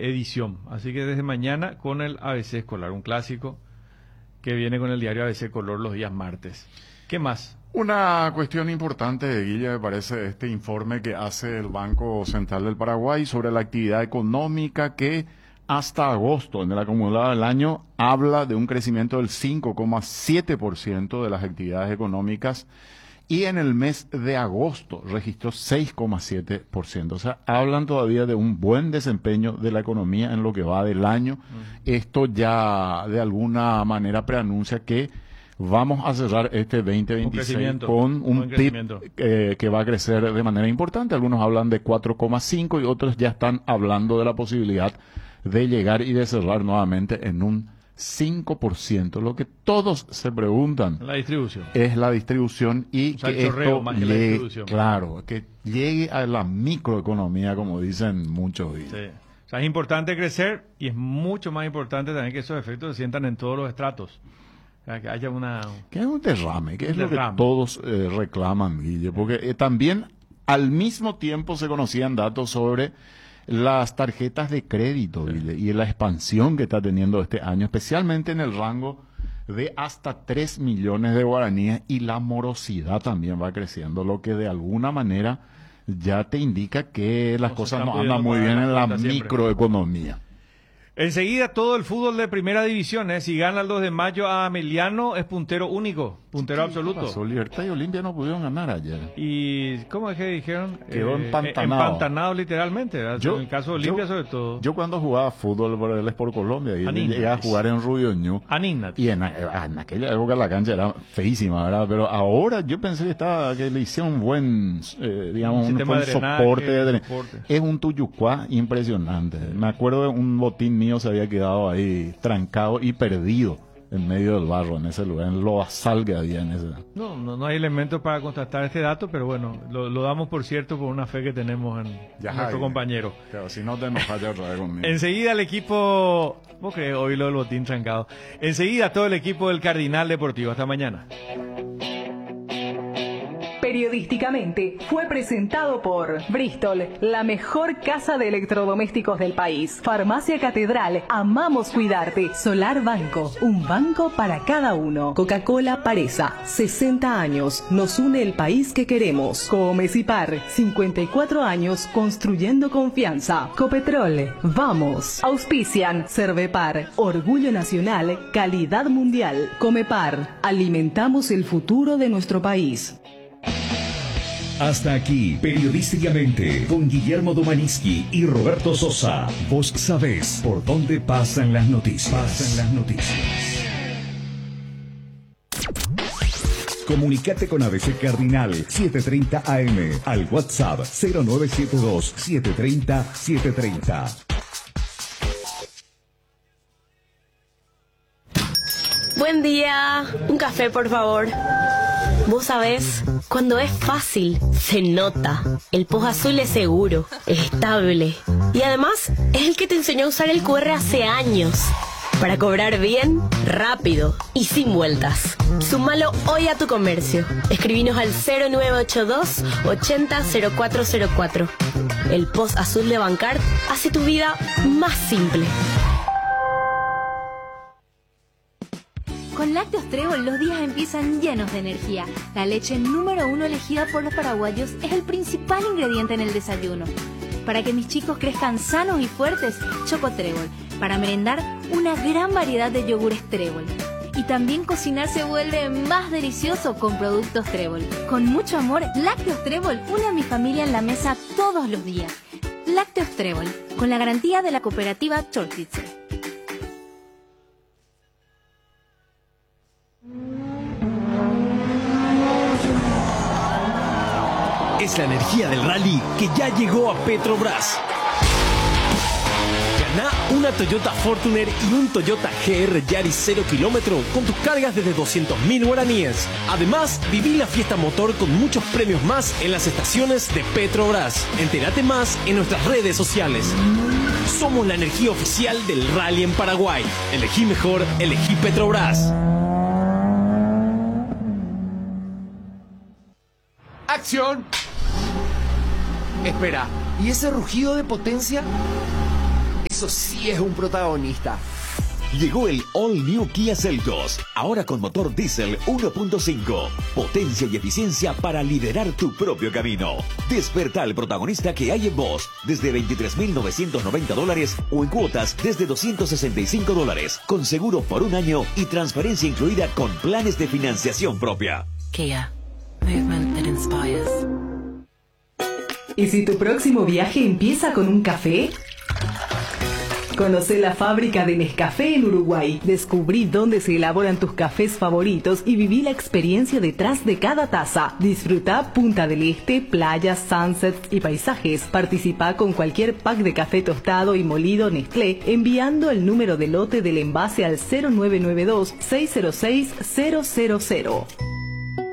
edición. Así que desde mañana con el ABC Escolar, un clásico que viene con el diario ABC Color los días martes. ¿Qué más? Una cuestión importante, Guille, me parece este informe que hace el Banco Central del Paraguay sobre la actividad económica que hasta agosto, en el acumulado del año, habla de un crecimiento del 5,7% de las actividades económicas y en el mes de agosto registró 6,7%. O sea, hablan todavía de un buen desempeño de la economía en lo que va del año. Esto ya de alguna manera preanuncia que vamos a cerrar este 2026 con un PIB que va a crecer de manera importante. Algunos hablan de 4,5 y otros ya están hablando de la posibilidad de llegar y de cerrar nuevamente en un 5%. Lo que todos se preguntan la distribución. Es la distribución y o sea, que esto más que llegue, la distribución. Claro, que llegue a la microeconomía, como dicen muchos. Sí. O sea, es importante crecer y es mucho más importante también que esos efectos se sientan en todos los estratos. O sea, que haya una... Que es un derrame, que es lo que todos reclaman, Guille, porque también al mismo tiempo se conocían datos sobre las tarjetas de crédito, Guille, y la expansión que está teniendo este año, especialmente en el rango de hasta 3 millones de guaraníes, y la morosidad también va creciendo, lo que de alguna manera ya te indica que las cosas no andan muy bien en la microeconomía. Enseguida todo el fútbol de primera división, si gana el 2 de mayo a Ameliano es puntero único, puntero absoluto. Pasó? Libertad y Olimpia no pudieron ganar ayer. ¿Y cómo es que dijeron? Quedó empantanado. Empantanado literalmente, en el caso de Olimpia sobre todo. Yo cuando jugaba fútbol por el Sport Colombia y llegué a jugar en Rubio Ñu. Y en aquella época la cancha era feísima, ¿verdad? Pero ahora yo pensé que le hicieron un buen, digamos, un buen soporte de drenaje. Es un tuyucuá impresionante. Me acuerdo de un botín mío se había quedado ahí trancado y perdido en medio del barro en ese lugar, en lo basal que había en ese. No hay elementos para contrastar este dato, pero bueno, lo damos por cierto por una fe que tenemos en nuestro compañero. Claro, si no te enojas ya otra vez conmigo. Enseguida el equipo, porque hoy lo del botín trancado. Enseguida todo el equipo del Cardinal Deportivo. Hasta mañana. Periodísticamente fue presentado por Bristol, la mejor casa de electrodomésticos del país. Farmacia Catedral, amamos cuidarte. Solar Banco, un banco para cada uno. Coca-Cola Paresa, 60 años, nos une el país que queremos. Comecipar, 54 años construyendo confianza. Copetrol, vamos. Auspician, Cervepar, orgullo nacional, calidad mundial. Comepar, alimentamos el futuro de nuestro país. Hasta aquí, periodísticamente, con Guillermo Domanisky y Roberto Sosa. Vos sabés por dónde pasan las noticias. Comunicate con ABC Cardinal 730 AM al WhatsApp 0972 730 730. Buen día, un café por favor. Vos sabés, cuando es fácil, se nota. El Post Azul es seguro, es estable. Y además, es el que te enseñó a usar el QR hace años. Para cobrar bien, rápido y sin vueltas. Súmalo hoy a tu comercio. Escribinos al 0982 80 0404. El Post Azul de Bancard hace tu vida más simple. Con Lácteos Trébol los días empiezan llenos de energía. La leche número 1 elegida por los paraguayos es el principal ingrediente en el desayuno. Para que mis chicos crezcan sanos y fuertes, Choco Trébol. Para merendar, una gran variedad de yogures Trébol. Y también cocinar se vuelve más delicioso con productos Trébol. Con mucho amor, Lácteos Trébol une a mi familia en la mesa todos los días. Lácteos Trébol, con la garantía de la cooperativa Chortitzer. Es la energía del rally que ya llegó a Petrobras. Gana una Toyota Fortuner y un Toyota GR Yaris 0 kilómetro con tus cargas desde 200.000 guaraníes. Además, viví la fiesta motor con muchos premios más en las estaciones de Petrobras. Entérate más en nuestras redes sociales. Somos la energía oficial del rally en Paraguay. Elegí mejor, elegí Petrobras. ¡Acción! Espera, ¿y ese rugido de potencia? Eso sí es un protagonista. Llegó el All New Kia Seltos, ahora con motor diésel 1.5. Potencia y eficiencia para liderar tu propio camino. Despertá al protagonista que hay en vos, desde $23,990 o en cuotas desde $265, con seguro por un año y transferencia incluida con planes de financiación propia. Kia. Movement that inspires. ¿Y si tu próximo viaje empieza con un café? Conoce la fábrica de Nescafé en Uruguay. Descubrí dónde se elaboran tus cafés favoritos y viví la experiencia detrás de cada taza. Disfruta Punta del Este, playas, sunsets y paisajes. Participa con cualquier pack de café tostado y molido Nestlé enviando el número de lote del envase al 0992 606 000.